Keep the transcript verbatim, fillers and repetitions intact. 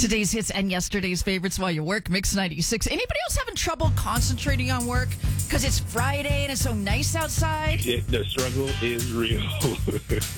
Today's hits and yesterday's favorites while you work. Mix ninety-six. Anybody else having trouble concentrating on work because it's Friday and it's so nice outside? It, the struggle is real.